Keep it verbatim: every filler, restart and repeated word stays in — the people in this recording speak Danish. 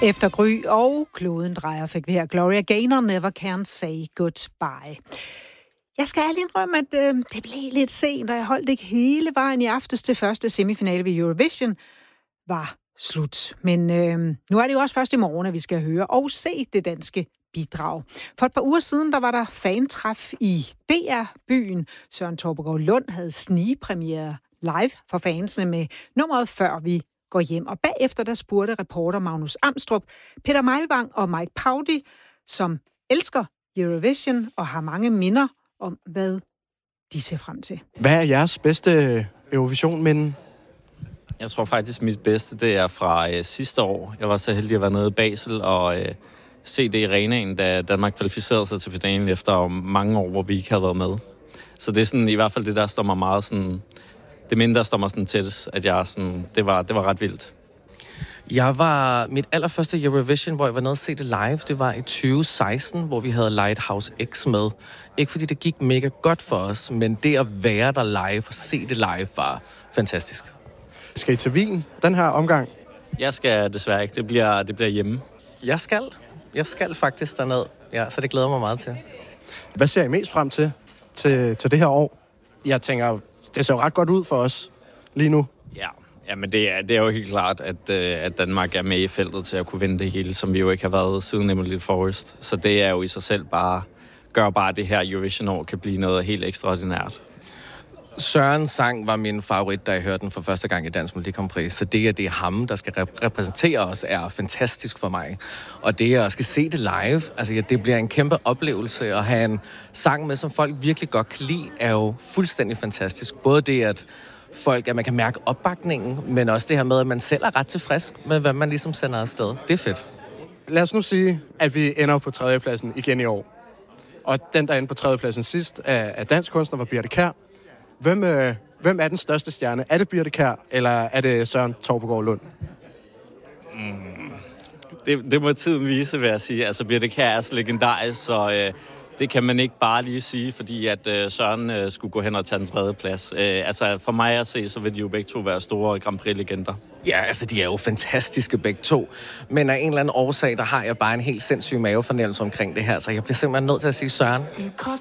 Efter Gry og kloden drejer fik vi her Gloria Gaynor, Never Can Say Goodbye. Jeg skal ærligt indrømme, at øh, det blev lidt sent, og jeg holdt ikke hele vejen i aftes til første semifinale ved Eurovision var slut. Men øh, nu er det jo også først i morgen, at vi skal høre og se det danske bidrag. For et par uger siden, der var der fantræf i D R-byen. Søren Torpegaard Lund havde snigpremiere live for fansene med nummeret Før vi går hjem. Og bagefter der spurgte reporter Magnus Amstrup, Peter Meilvang og Mike Paudy, som elsker Eurovision og har mange minder om, hvad de ser frem til. Hvad er jeres bedste Eurovision-minde? Jeg tror faktisk, mit bedste, det er fra øh, sidste år. Jeg var så heldig at være nede i Basel og øh, se det i arenaen, da Danmark kvalificerede sig til finalen efter mange år, hvor vi ikke havde været med. Så det er sådan, i hvert fald det, der står mig meget sådan... Det minde, der står mig sådan tæt, at jeg sådan... Det var, det var ret vildt. Jeg var... Mit allerførste Eurovision, hvor jeg var nede og se det live, det var i tyve seksten, hvor vi havde Lighthouse X med. Ikke fordi det gik mega godt for os, men det at være der live og se det live var fantastisk. Skal I til Wien den her omgang? Jeg skal desværre ikke. Det bliver, det bliver hjemme. Jeg skal. Jeg skal faktisk derned. Ja, så det glæder mig meget til. Hvad ser I mest frem til, til, til det her år? Jeg tænker, det ser jo ret godt ud for os lige nu. Ja, ja men det er, det er jo helt klart, at, at Danmark er med i feltet til at kunne vinde det hele, som vi jo ikke har været siden Emily Forrest. Så det er jo i sig selv bare, gør bare, at det her Eurovision-år kan blive noget helt ekstraordinært. Sørens sang var min favorit, da jeg hørte den for første gang i Dansk Melodi Grand Prix. Så det, at det er ham, der skal rep- repræsentere os, er fantastisk for mig. Og det, at skal se det live, altså ja, det bliver en kæmpe oplevelse. At have en sang med, som folk virkelig godt kan lide, er jo fuldstændig fantastisk. Både det, at folk, at man kan mærke opbakningen, men også det her med, at man selv er ret tilfreds med, hvad man ligesom sender afsted. Det er fedt. Lad os nu sige, at vi ender på tredjepladsen igen i år. Og den, der endte på tredjepladsen sidst, er dansk kunstner, var Birthe Kjær. Hvem, øh, hvem er den største stjerne? Er det Birthe Kjær, eller er det Søren Torpegaard Lund? Mm. Det, det må tiden vise, vil jeg sige. Altså, Birthe Kjær er så legendarisk, så øh, det kan man ikke bare lige sige, fordi at øh, Søren øh, skulle gå hen og tage den tredje plads. Øh, altså, for mig at se, så vil de jo begge to være store Grand Prix-legender. Ja, altså, de er jo fantastiske begge to. Men af en eller anden årsag, der har jeg bare en helt sindssyg mavefornemmelse omkring det her, så jeg bliver simpelthen nødt til at sige Søren. You cut